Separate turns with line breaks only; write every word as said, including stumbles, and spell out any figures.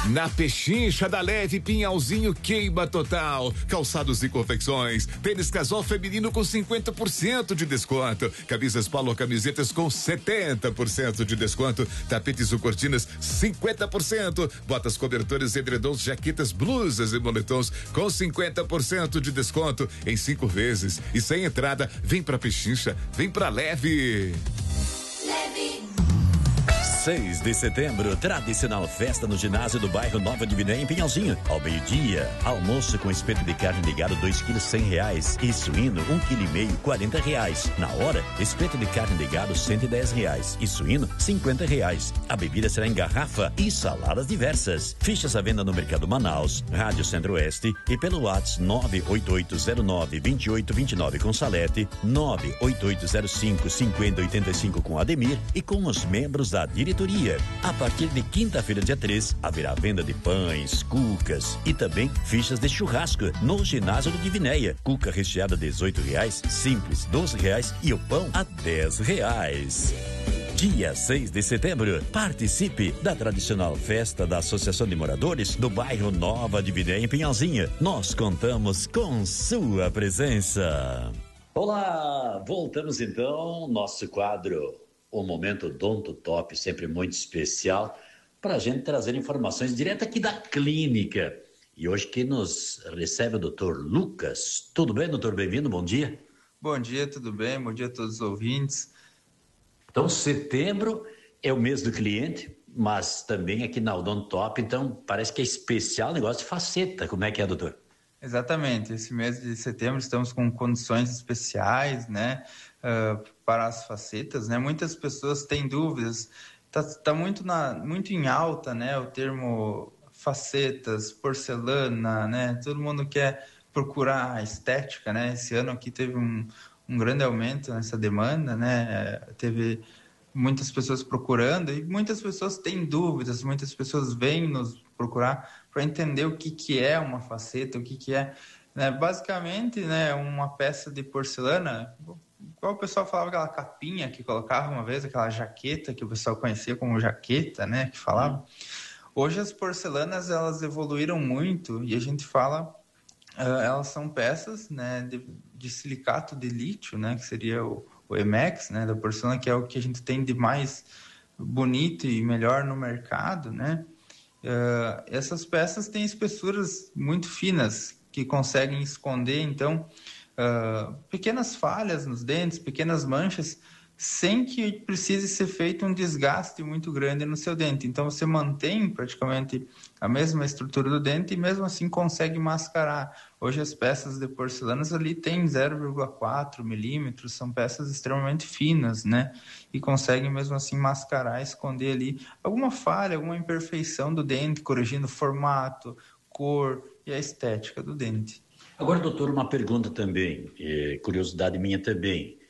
Na Pechincha da Leve, Pinhalzinho queima total. Calçados e confecções. Tênis casual feminino com cinquenta por cento de desconto. Camisas polo, camisetas com setenta por cento de desconto. Tapetes ou cortinas cinquenta por cento. Botas, cobertores, edredons, jaquetas, blusas e moletons com cinquenta por cento de desconto em cinco vezes. E sem entrada, vem pra Pechincha, vem pra Leve.
Leve.
seis de setembro, tradicional festa no ginásio do bairro Nova Diviné, em Pinhalzinho. Ao meio-dia, almoço com espeto de carne de gado, dois quilos, cem reais. E suíno, um quilo e meio, quarenta reais. Na hora, espeto de carne de gado, cento e dez reais. E suíno, cinquenta reais. A bebida será em garrafa e saladas diversas. Fichas à venda no Mercado Manaus, Rádio Centro-Oeste e pelo WhatsApp nove oito oito zero nove, dois oito dois nove com Salete, nove oito oito zero cinco, cinco zero oito cinco com Ademir e com os membros da diretoria. A partir de quinta-feira, dia três, haverá venda de pães, cucas e também fichas de churrasco no ginásio do Divinéia. Cuca recheada dezoito reais, simples doze reais e o pão a dez reais. Dia seis de setembro, participe da tradicional festa da Associação de Moradores do bairro Nova Diviné, em Pinhalzinho. Nós contamos com sua presença. Olá, voltamos então, nosso quadro O Momento Odonto Top, sempre muito especial, para a gente trazer informações direto aqui da clínica. E hoje quem nos recebe é o doutor Lucas. Tudo bem, doutor? Bem-vindo, bom dia.
Bom dia, tudo bem? Bom dia a todos os ouvintes.
Então, setembro é o mês do cliente, mas também aqui na Odonto Top, então parece que é especial o negócio de faceta. Como é que é, doutor?
Exatamente, esse mês de setembro estamos com condições especiais, né, uh, para as facetas, né, muitas pessoas têm dúvidas, tá, tá muito, na, muito em alta, né, o termo facetas, porcelana, né, todo mundo quer procurar a estética, né, esse ano aqui teve um, um grande aumento nessa demanda, né, teve muitas pessoas procurando e muitas pessoas têm dúvidas, muitas pessoas vêm nos procurar para entender o que, que é uma faceta, o que, que é, né, basicamente, né, uma peça de porcelana, igual o pessoal falava, aquela capinha que colocava uma vez, aquela jaqueta que o pessoal conhecia como jaqueta, né, que falava. Hum. Hoje as porcelanas, elas evoluíram muito e a gente fala, uh, elas são peças, né, de, de silicato de lítio, né, que seria o, o Emex, né, da porcelana, que é o que a gente tem de mais bonito e melhor no mercado, né. Uh, essas peças têm espessuras muito finas que conseguem esconder, então, uh, pequenas falhas nos dentes, pequenas manchas, sem que precise ser feito um desgaste muito grande no seu dente. Então, você mantém praticamente a mesma estrutura do dente e mesmo assim consegue mascarar. Hoje as peças de porcelanas ali têm zero vírgula quatro milímetros, são peças extremamente finas, né? E conseguem mesmo assim mascarar, esconder ali alguma falha, alguma imperfeição do dente, corrigindo o formato, cor e a estética do dente.
Agora, doutor, uma pergunta também, é, curiosidade minha também.